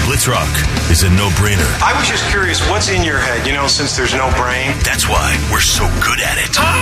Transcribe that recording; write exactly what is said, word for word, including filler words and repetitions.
Blitzrock is a no-brainer. I was just curious, what's in your head, you know, since there's no brain? That's why we're so good at it.